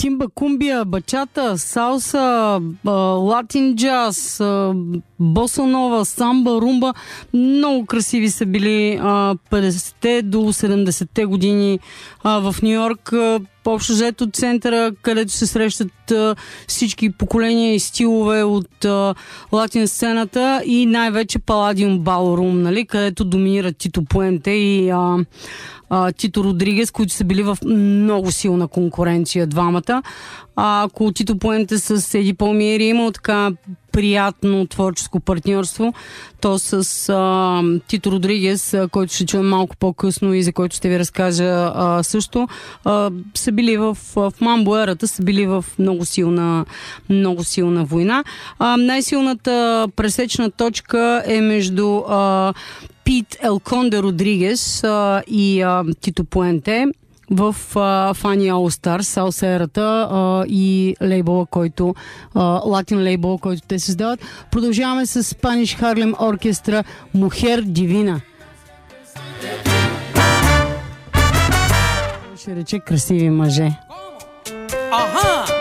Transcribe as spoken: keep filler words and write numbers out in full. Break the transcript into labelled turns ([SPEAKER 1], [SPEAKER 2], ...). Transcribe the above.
[SPEAKER 1] тимба, кумбия, бачата, салса, латин джаз, боса нова, самба, румба. Много красиви са били а, петдесетте до седемдесетте години а, в Ню-Йорк. Общо взето центъра, където се срещат а, всички поколения и стилове от а, латин сцената и най-вече Паладиум Балорум, нали, където доминират Тито Пуенте и а, а, Тито Родригес, които са били в много силна конкуренция двамата. А, ако Тито Пуенте с Еди Палмиери имал така приятно творческо партньорство, то с а, Тито Родригес, а, който ще чуем малко по-късно и за който ще ви разкажа а, също, а, са били в, в мамбо-ерата, са били в много силна, много силна война. А, най-силната пресечна точка е между а, Пит Ел Конде Родригес а, и а, Тито Пуенте в Фани All Stars, салса ерата и лейбъла, който латин лейбъл, който те създават. Продължаваме с Spanish Harlem Orchestra Mujer Divina. Ще рече красиви мъже.
[SPEAKER 2] Аха!